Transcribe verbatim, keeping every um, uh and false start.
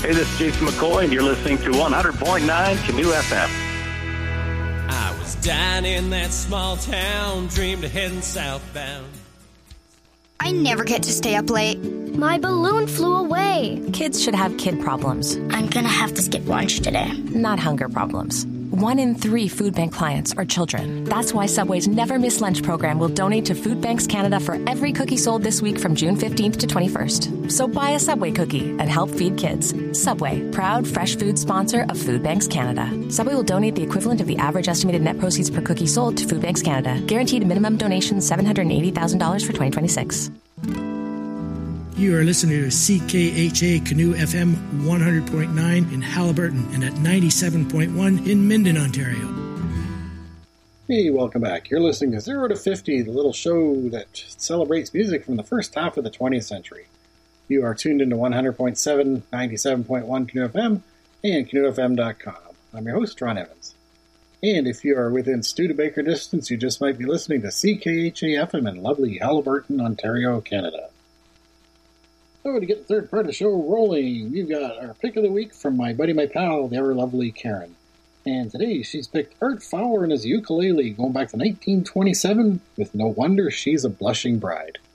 Hey, this is Jason McCoy, and you're listening to one hundred point nine Canoe F M. I was down in that small town, dreamed of heading southbound. I never get to stay up late. My balloon flew away. Kids should have kid problems. I'm gonna have to skip lunch today. Not hunger problems. One in three food bank clients are children. That's why Subway's Never Miss Lunch program will donate to Food Banks Canada for every cookie sold this week from June fifteenth to twenty-first. So buy a Subway cookie and help feed kids. Subway, proud fresh food sponsor of Food Banks Canada. Subway will donate the equivalent of the average estimated net proceeds per cookie sold to Food Banks Canada. Guaranteed minimum donation seven hundred eighty thousand dollars for twenty twenty-six. You are listening to C K H A Canoe F M one hundred point nine in Haliburton and at ninety-seven point one in Minden, Ontario. Hey, welcome back. You're listening to zero to fifty, the little show that celebrates music from the first half of the twentieth century. You are tuned into one hundred point seven, ninety-seven point one Canoe F M and canoe f m dot com. I'm your host, Ron Evans. And if you are within Studebaker distance, you just might be listening to C K H A F M in lovely Haliburton, Ontario, Canada. So to get the third part of the show rolling, we've got our pick of the week from my buddy, my pal, the ever lovely Karen. And today she's picked Art Fowler and his ukulele going back to nineteen twenty-seven with No Wonder She's a Blushing Bride.